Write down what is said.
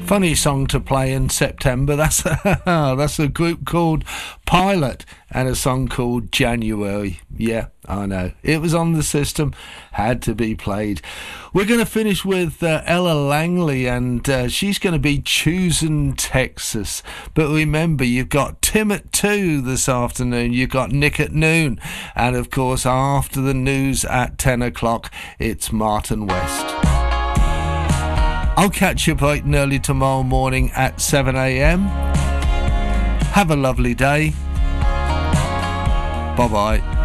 Funny song to play in September. That's a group called Pilot and a song called January. Yeah, I know. It was on the system, had to be played. We're going to finish with Ella Langley, and she's going to be choosing Texas. But remember, you've got Tim at 2 this afternoon, you've got Nick at noon, and of course after the news at 10 o'clock, it's Martin West. I'll catch you bright and early tomorrow morning at 7 a.m. Have a lovely day. Bye-bye.